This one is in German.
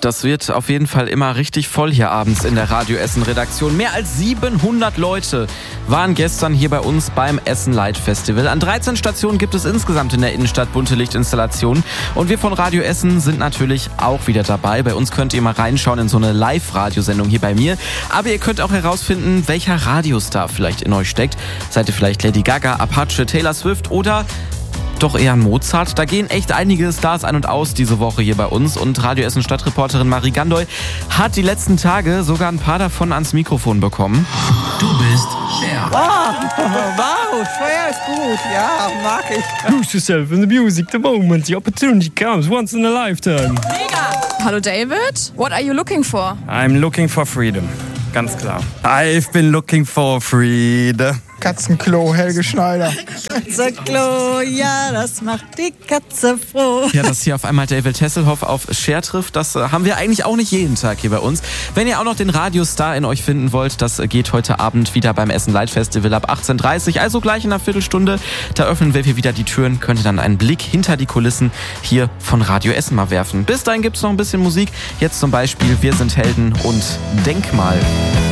das wird auf jeden Fall immer richtig voll hier abends in der Radio Essen Redaktion. Mehr als 700 Leute waren gestern hier bei uns beim Essen Light Festival. An 13 Stationen gibt es insgesamt in der Innenstadt bunte Lichtinstallationen. Und wir von Radio Essen sind natürlich auch wieder dabei. Bei uns könnt ihr mal reinschauen in so eine Live-Radiosendung hier bei mir. Aber ihr könnt auch herausfinden, welcher Radiostar vielleicht in euch steckt. Seid ihr vielleicht Lady Gaga, Apache, Taylor Swift oder doch eher ein Mozart? Da gehen echt einige Stars ein und aus diese Woche hier bei uns. Und Radio Essen Stadtreporterin Marie Gandoy hat die letzten Tage sogar ein paar davon ans Mikrofon bekommen. Du bist Cher. Wow, Cher ist gut. Ja, mag ich. Lose yourself in the music, the moment, the opportunity comes once in a lifetime. Mega! Hallo David, what are you looking for? I'm looking for freedom. Ganz klar. I've been looking for freedom. Katzenklo, Helge Schneider. Katzenklo, ja, das macht die Katze froh. Ja, dass hier auf einmal David Hasselhoff auf Cher trifft, das haben wir eigentlich auch nicht jeden Tag hier bei uns. Wenn ihr auch noch den Radiostar in euch finden wollt, das geht heute Abend wieder beim Essen Light Festival ab 18:30 Uhr, also gleich in einer Viertelstunde. Da öffnen wir wieder die Türen, könnt ihr dann einen Blick hinter die Kulissen hier von Radio Essen mal werfen. Bis dahin gibt's noch ein bisschen Musik. Jetzt zum Beispiel Wir sind Helden und Denkmal.